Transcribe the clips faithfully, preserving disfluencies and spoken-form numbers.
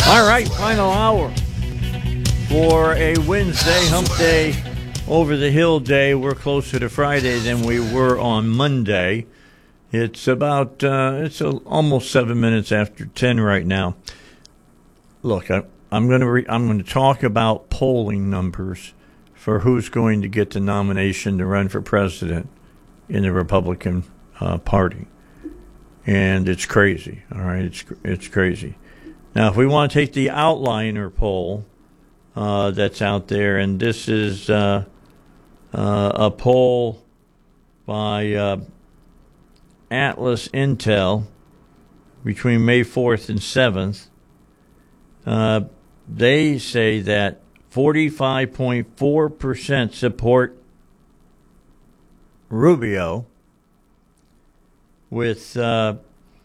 All right, final hour for a Wednesday, hump day, over the hill day. We're closer to Friday than we were on Monday. It's about, uh, it's a, almost seven minutes after ten right now. Look, I, I'm going to re- I'm going to talk about polling numbers for who's going to get the nomination to run for president in the Republican uh, Party, and it's crazy. All right, it's it's crazy. Now, if we want to take the outliner poll uh, that's out there, and this is uh, uh, a poll by uh, Atlas Intel between May fourth and seventh, uh, they say that forty-five point four percent support Rubio, with uh,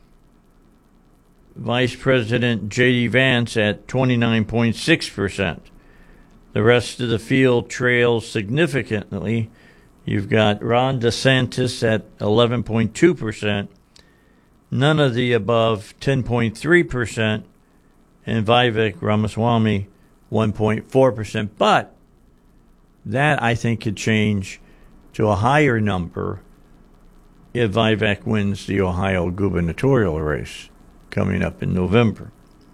Vice President J D. Vance at twenty-nine point six percent. The rest of the field trails significantly. You've got Ron DeSantis at eleven point two percent, none of the above ten point three percent, and Vivek Ramaswamy one point four percent. But that, I think, could change to a higher number if Vivek wins the Ohio gubernatorial race coming up in November.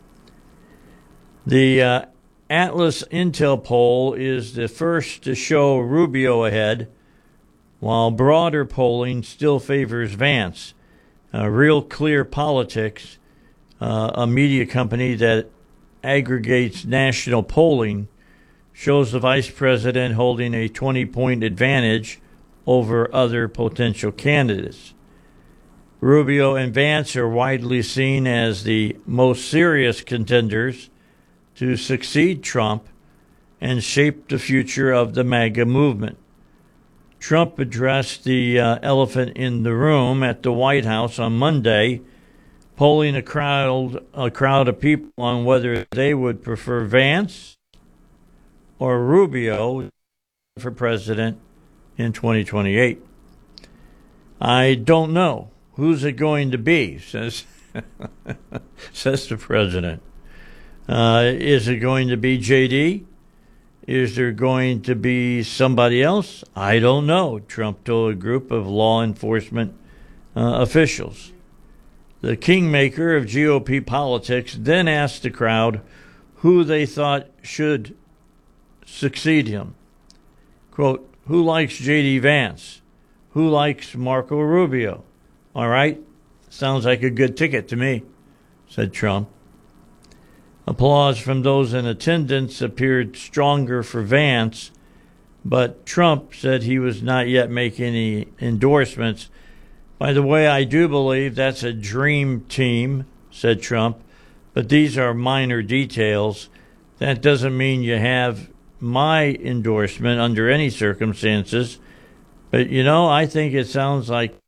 The uh, Atlas Intel poll is the first to show Rubio ahead, while broader polling still favors Vance. Uh, Real Clear Politics, uh, a media company that aggregates national polling, shows the vice president holding a twenty-point advantage over other potential candidates. Rubio and Vance are widely seen as the most serious contenders to succeed Trump and shape the future of the MAGA movement. Trump addressed the uh, elephant in the room at the White House on Monday, polling a crowd, a crowd of people on whether they would prefer Vance or Rubio for president in twenty twenty-eight. I don't know. Who's it going to be, says, says the president. Uh, is it going to be J D? Is there going to be somebody else? I don't know, Trump told a group of law enforcement uh, officials. The kingmaker of G O P politics then asked the crowd who they thought should succeed him. Quote, who likes J D. Vance? Who likes Marco Rubio? All right, sounds like a good ticket to me, said Trump. Applause from those in attendance appeared stronger for Vance, but Trump said he was not yet making any endorsements. By the way, I do believe that's a dream team, said Trump, but these are minor details. That doesn't mean you have my endorsement under any circumstances. But, you know, I think it sounds like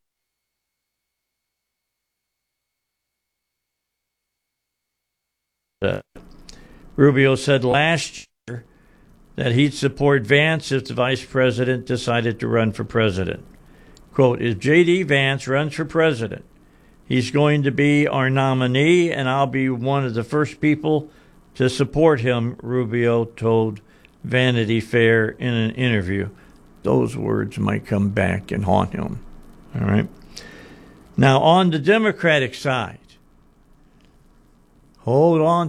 uh, Rubio said last year that he'd support Vance if the vice president decided to run for president. Quote, if J D. Vance runs for president, he's going to be our nominee, and I'll be one of the first people to support him, Rubio told Vanity Fair in an interview. Those words might come back and haunt him. All right. Now, on the Democratic side, hold on